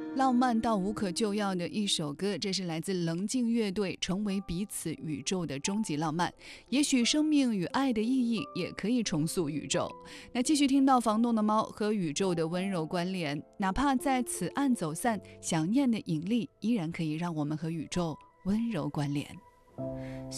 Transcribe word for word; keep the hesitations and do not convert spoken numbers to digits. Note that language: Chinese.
浪漫到无可救药的一首歌，这是来自棱镜乐队《成为彼此宇宙的终极浪漫》。也许生命与爱的意义也可以重塑宇宙。那继续听到房东的猫和宇宙的温柔关联，哪怕在此岸走散，想念的引力依然可以让我们和宇宙温柔关联。